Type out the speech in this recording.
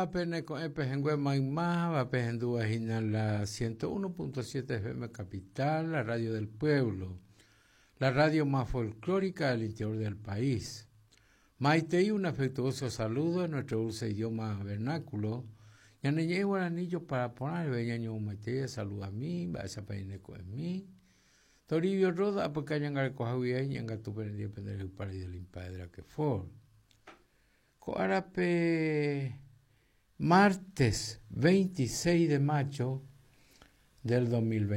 va pene con Epejengüe Maimá, va Pejendúa la 101.7 FM Capital, la radio del pueblo, la radio más folclórica del interior del país. Maitei, un afectuoso saludo en nuestro dulce idioma vernáculo. Yaneñe guaranillo para poner veñaño Maitei, saluda a mí, va a esa peineco en mí. Toribio Roda, porque hayan alcojahuía y en gatu perendía pender el país del impadre que for. Coarape martes 26 de mayo del 2020.